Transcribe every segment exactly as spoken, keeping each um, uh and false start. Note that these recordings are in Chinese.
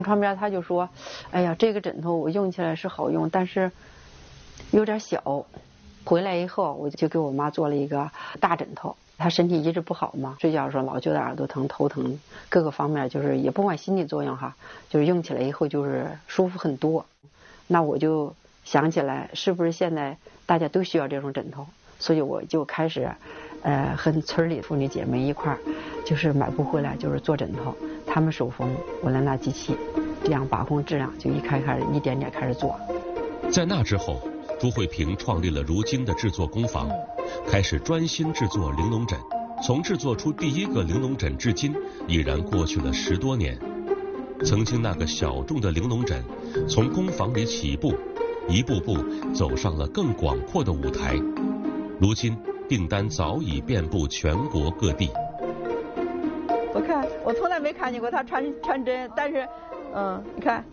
床边他就说：“哎呀，这个枕头我用起来是好用，但是有点小。”回来以后，我就给我妈做了一个大枕头。她身体一直不好嘛，睡觉的时候老觉得耳朵疼、头疼，各个方面就是也不管心理作用哈，就是用起来以后就是舒服很多。那我就想起来，是不是现在大家都需要这种枕头？所以我就开始，呃，和村里妇女姐妹一块儿，就是买布回来就是做枕头，他们手缝，我来拿机器，这样把控质量，就一开开始一点点开始做。 在那之后，朱慧萍创立了如今的制作工坊，开始专心制作玲珑枕。从制作出第一个玲珑枕至今，已然过去了十多年。曾经那个小众的玲珑枕，从工坊里起步，一步步走上了更广阔的舞台。如今订单早已遍布全国各地。 我看我从来没看见过他穿穿针，但是，嗯，你看，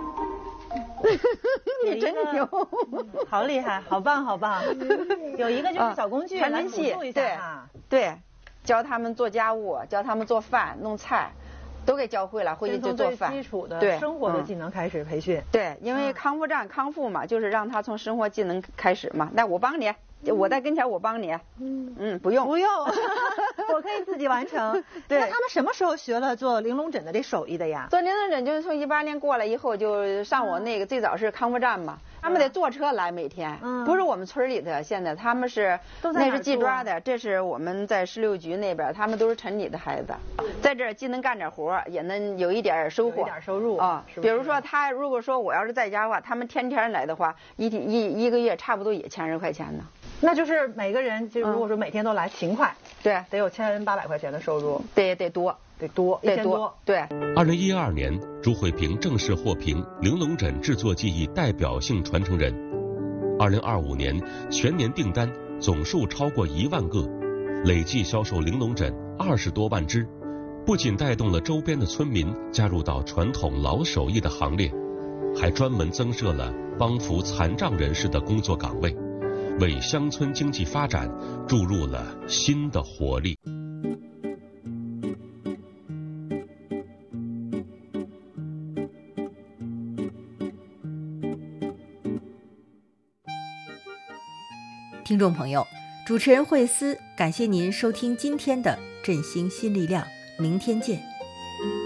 你真牛， 好厉害，好棒，好棒。有一个就是小工具来辅助一下哈。 对，教他们做家务，教他们做饭、弄菜。都给教会了，回去就做饭。 基础的生活的技能开始培训。 对，因为康复站康复嘛，就是让他从生活技能开始嘛。那我帮你，我在跟前，我帮你。嗯嗯，不用不用，我可以自己完成。 对， 那他们什么时候学了做玲珑枕的这手艺的呀？ 做玲珑枕就是从一八年过来以后，就上我那个最早是康复站嘛。他们得坐车来，每天，嗯、不是我们村里的，现在他们是那是记抓的，这是我们在十六局那边，他们都是城里的孩子，在这儿既能干点活，也能有一点收获， 有一点收入啊。比如说他如果说我要是在家的话，他们天天来的话，一一一个月差不多也千十块钱呢。 那就是每个人，就如果说每天都来勤快， 嗯、对， 得有千八百块钱的收入， 得得多。 得多， 得多，对。 二零一二年，朱慧萍正式获评玲珑枕制作技艺代表性传承人。二零二五年，全年订单总数超过一万个，累计销售玲珑枕二十多万只，不仅带动了周边的村民加入到传统老手艺的行列，还专门增设了帮扶残障人士的工作岗位，为乡村经济发展注入了新的活力。 听众朋友，主持人惠思感谢您收听今天的振兴新力量，明天见。